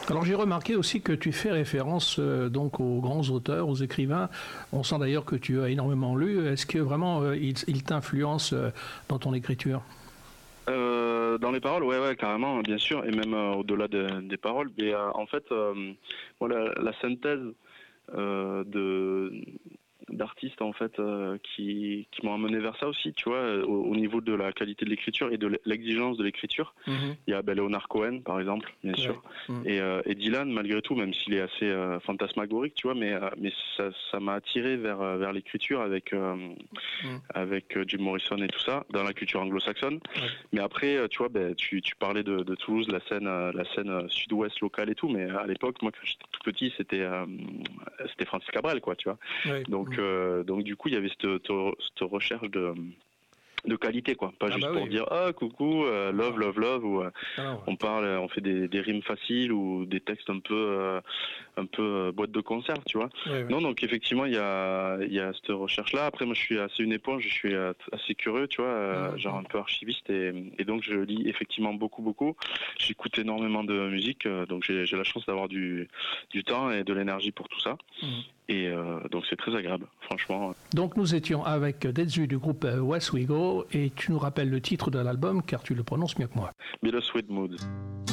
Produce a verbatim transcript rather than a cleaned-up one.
Alors j'ai remarqué aussi que tu fais référence euh, donc aux grands auteurs, aux écrivains. On sent d'ailleurs que tu as énormément lu. Est-ce que vraiment euh, ils, ils t'influencent euh, dans ton écriture? Euh, dans les paroles, ouais, ouais, carrément, bien sûr, et même euh, au-delà de- des paroles. Mais euh, en fait, euh, voilà, la synthèse euh, de d'artistes en fait euh, qui qui m'ont amené vers ça aussi, tu vois, au, au niveau de la qualité de l'écriture et de l'exigence de l'écriture. Mhm. Il y a ben, Leonard Cohen par exemple, bien Ouais. sûr, Mhm. et, euh, et Dylan malgré tout, même s'il est assez euh, fantasmagorique, tu vois, mais euh, mais ça ça m'a attiré vers euh, vers l'écriture avec euh, Mhm. avec euh, Jim Morrison et tout ça dans la culture anglo-saxonne. Ouais. Mais après, euh, tu vois, ben tu tu parlais de, de Toulouse, la scène euh, la scène euh, sud-ouest locale et tout, mais à l'époque, moi quand j'étais tout petit, c'était euh, c'était Francis Cabrel, quoi, tu vois. Ouais. Donc, Mhm. euh, donc du coup, il y avait cette, cette recherche de, de qualité, quoi. Pas Ah juste bah pour oui. dire ah coucou, euh, love, Non. love, love, ou euh, Ah non. on parle, on fait des, des rimes faciles ou des textes un peu, euh, un peu euh, boîte de conserve, tu vois. Ouais, ouais. Non, donc effectivement, il y a, il y a cette recherche-là. Après, moi, je suis assez une éponge, je suis euh, assez curieux, tu vois, euh, genre un Mhm. peu archiviste, et, et donc je lis effectivement beaucoup, beaucoup. J'écoute énormément de musique, euh, donc j'ai j'ai la chance d'avoir du, du temps et de l'énergie pour tout ça. Mhm. Et euh, donc c'est très agréable, franchement. Donc nous étions avec Detzu du groupe euh, West We Go et tu nous rappelles le titre de l'album car tu le prononces mieux que moi. Bittersweet Mood.